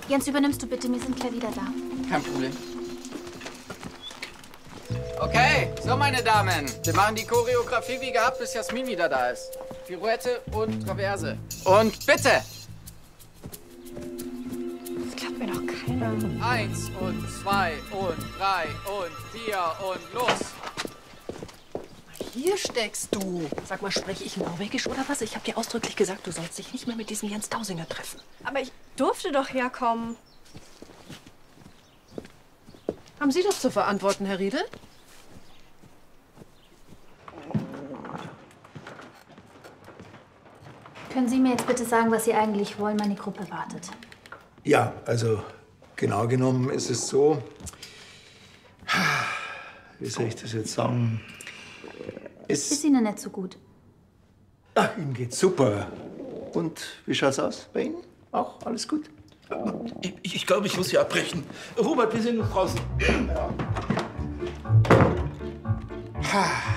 Jens, übernimmst du bitte, wir sind gleich wieder da. Kein Problem. Okay, so meine Damen. Wir machen die Choreografie wie gehabt, bis Jasmin wieder da ist. Pirouette und Traverse. Und bitte! Das glaubt mir doch keiner. 1 und 2 und 3 und 4 und los! Hier steckst du. Sag mal, spreche ich Norwegisch oder was? Ich habe dir ausdrücklich gesagt, du sollst dich nicht mehr mit diesem Jens Dausinger treffen. Aber ich durfte doch herkommen. Haben Sie das zu verantworten, Herr Riedel? Können Sie mir jetzt bitte sagen, was Sie eigentlich wollen? Meine Gruppe wartet. Ja, also genau genommen ist es so, wie soll ich das jetzt sagen? Ist Ihnen nicht so gut? Ach, Ihnen geht's super. Und wie schaut's aus bei Ihnen? Auch alles gut? Ich glaube, ich muss hier abbrechen. Robert, wir sind draußen. Ja.